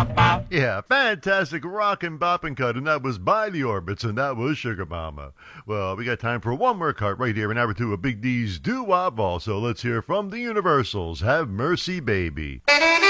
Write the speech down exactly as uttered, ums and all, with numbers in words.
Yeah, fantastic rockin' boppin' cut, and that was By the Orbits, and that was Sugar Mama. Well, we got time for one more cut right here in hour two of Big D's Doo Wop Ball, so let's hear from the Universals. Have Mercy, Baby.